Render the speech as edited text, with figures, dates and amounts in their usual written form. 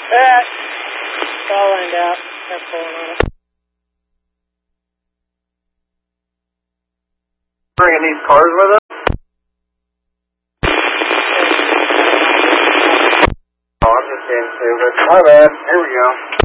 It's all lined out. They're pulling on it. Bringing these cars with us? Oh, I'm just getting stupid. My bad. Here we go.